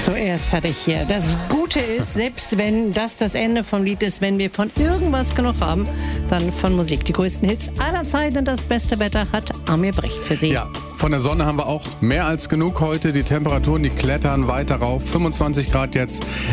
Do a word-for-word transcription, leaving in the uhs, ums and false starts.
So, er ist fertig hier. Das Gute ist, selbst wenn das das Ende vom Lied ist, wenn wir von irgendwas genug haben, dann von Musik. Die größten Hits aller Zeiten und das beste Wetter hat Amir Brecht für Sie. Ja, von der Sonne haben wir auch mehr als genug heute. Die Temperaturen, die klettern weiter rauf. fünfundzwanzig Grad jetzt